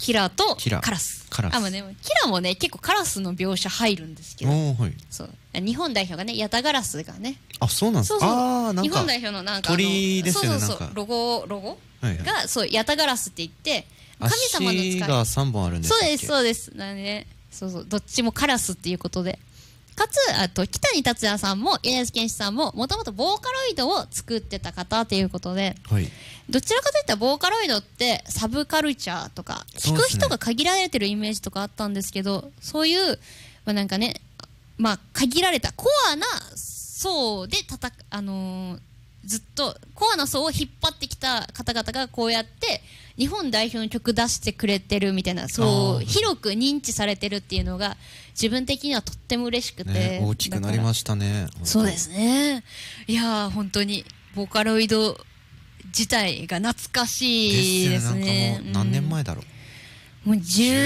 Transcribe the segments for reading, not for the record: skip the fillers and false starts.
キラとキラカラス。 カラスもうね、キラもね、結構カラスの描写入るんですけど、 はい、 そう日本代表がね、ヤタガラスがね、 あ、そうなんですか。 そうそう、 なんか日本代表のなんか鳥ですよね。 そうそうそう、 なんかロゴはいはいが、そう、ヤタガラスって言って、神様の使い。 足が3本あるんですか。 そうですそうです。なんでね、そうそう、どっちもカラスっていうことで。かつ、あと、北谷達也さんも、米津玄師さんも、もともとボーカロイドを作ってた方ということで、 はい、 どちらかといったらボーカロイドってサブカルチャーとか、聞く人が限られてるイメージとかあったんですけど、そういう、なんかね、限られたコアな層でずっとコアな層を引っ張ってきた方々がこうやって日本代表の曲出してくれてるみたいな、そう広く認知されてるっていうのが自分的にはとっても嬉しくて、 ね、大きくなりましたね。 そうですね。いやー、本当にボーカロイド自体が懐かしいですね。 なんかもう何年前だろう、もう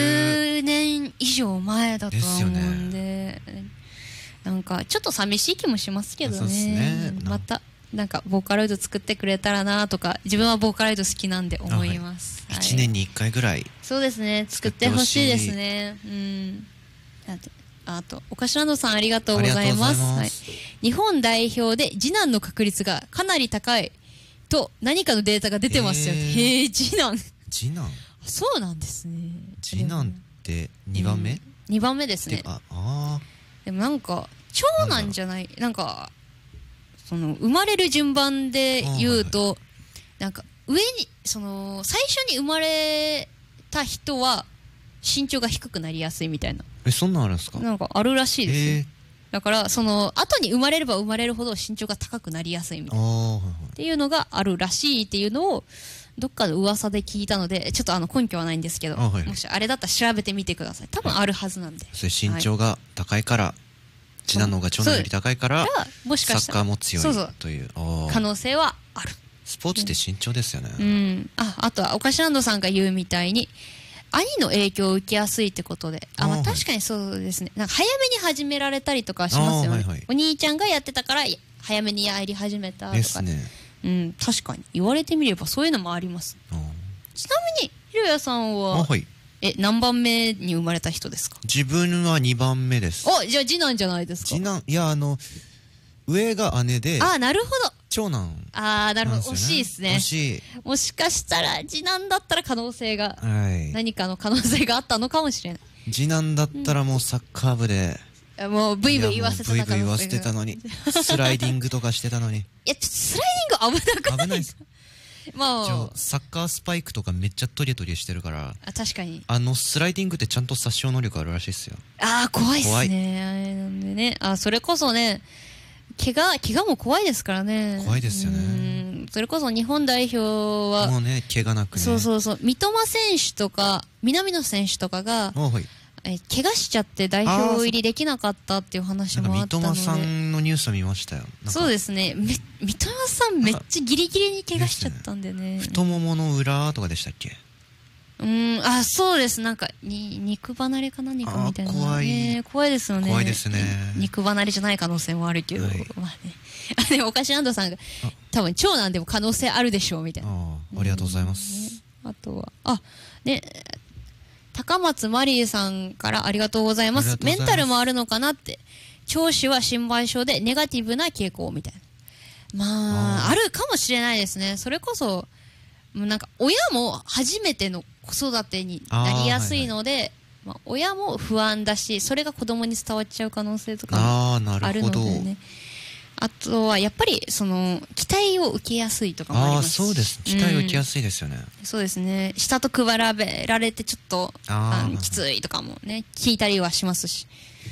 10年以上前だと思うんで、 ね、 なんかちょっと寂しい気もしますけどね。 またなんかボーカロイド作ってくれたらなとか、自分はボーカロイド好きなんで思います。 はい、1年に1回ぐらい、 そうですね、作ってほしいですね。あとおかしらのさん、ありがとうございます。はい、日本代表で次男の確率がかなり高いと何かのデータが出てますよ。次男そうなんですね。 次男って2番目、 2番目ですね。でもなんか長男じゃない、なんかその生まれる順番で言うと、なんか上に最初に生まれた人は身長が低くなりやすいみたいな。 そんなんあるんですか。 なんかあるらしいですよ。だからその後に生まれれば生まれるほど身長が高くなりやすいみたいなっていうのがあるらしいっていうのをどっかの噂で聞いたので、ちょっと根拠はないんですけど、もしあれだったら調べてみてください。多分あるはずなんで。 それ身長が高いから、次男の方が長男より高いからもしかしたらサッカーも強いという可能性はある。 スポーツって慎重ですよね。 あとはおかしランドさんが言うみたいに兄の影響を受けやすいってことで、確かにそうですね。なんか早めに始められたりとかしますよね。お兄ちゃんがやってたから早めにやり始めたとかですね。 確かに言われてみればそういうのもあります。ちなみにひろやさんは何番目に生まれた人ですか。 自分は2番目です。 じゃあ次男じゃないですか。 次男、いや上が姉で、 なるほど、 長男。 なるほど、惜しいですね。 惜しい。 もしかしたら次男だったら可能性が、何かの可能性があったのかもしれない。 次男だったらもうサッカー部で、 もうブイブイ言わせてたブイブイ言わせてたのに、スライディングとかしてたのに。 スライディング危なくないですか。 サッカースパイクとかめっちゃトゲトゲしてるから。 確かにスライディングってちゃんと殺傷能力あるらしいですよ。 怖いっすね。なんでね、それこそね、怪我も怖いですからね。 怖いですよね。 それこそ日本代表はもうね、怪我なくね。 そう三笘選手とか南野選手とかが怪我しちゃって代表入りできなかったっていう話もあったので、 三笘さんのニュース見ましたよ。 そうですね。三笘さんめっちゃギリギリに怪我しちゃったんでね。 太ももの裏とかでしたっけ。 そうです。なんか肉離れか何かみたいな。怖いですよね。 怖いですね。 肉離れじゃない可能性もあるけど、でもおかしなンドさんが多分長男でも可能性あるでしょうみたいな。 ありがとうございます。 あとは高松マリーさんからありがとうございます。メンタルもあるのかなって。長子は心配性でネガティブな傾向みたいな。あるかもしれないですね。それこそなんか親も初めての子育てになりやすいので、親も不安だし、それが子供に伝わっちゃう可能性とかもあるのでね。あとはやっぱり期待を受けやすいとかもありますし。 そうです。期待を受けやすいですよね。 そうですね。下と比べられてちょっときついとかもね、聞いたりはしますし。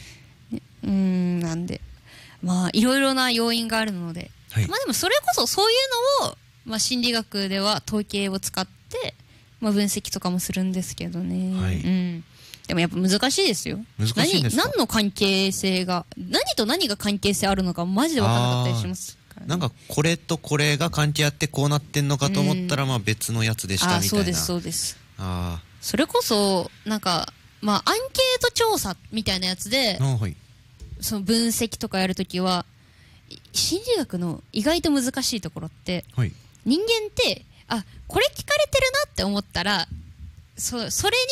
なんでいろいろな要因があるので、でもそれこそそういうのを心理学では統計を使って分析とかもするんですけどね。でもやっぱ難しいですよ。 難しいですか。 何の関係性が、何と何が関係性あるのかマジで分からなかったりしますからね。 なんかこれとこれが関係あってこうなってんのかと思ったら別のやつでしたみたいな。 そうですそうです。それこそなんかアンケート調査みたいなやつで、その分析とかやるときは心理学の意外と難しいところって、人間ってこれ聞かれてるなって思ったらそれに